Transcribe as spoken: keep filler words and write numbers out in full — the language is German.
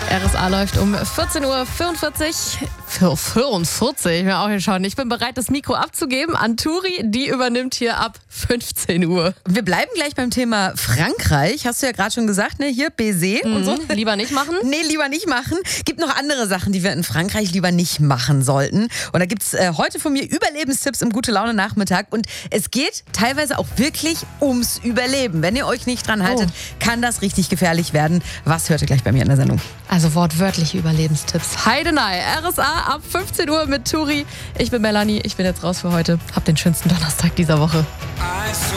R S A läuft um vierzehn Uhr vierundvierzig. Für vierundvierzig, mir auch hier schauen. Ich bin bereit, das Mikro abzugeben an Turi. Die übernimmt hier ab fünfzehn Uhr. Wir bleiben gleich beim Thema Frankreich. Hast du ja gerade schon gesagt, ne? Hier Baiser Mhm. und so. Lieber nicht machen? Nee, lieber nicht machen. Gibt noch andere Sachen, die wir in Frankreich lieber nicht machen sollten. Und da gibt's äh, heute von mir Überlebenstipps im Gute-Laune-Nachmittag. Und es geht teilweise auch wirklich ums Überleben. Wenn ihr euch nicht dran haltet, Oh. kann das richtig gefährlich werden. Was hört ihr gleich bei mir in der Sendung? Also wortwörtliche Überlebenstipps. Heidenei, R S A ab fünfzehn Uhr mit Turi. Ich bin Melanie, ich bin jetzt raus für heute. Habt den schönsten Donnerstag dieser Woche.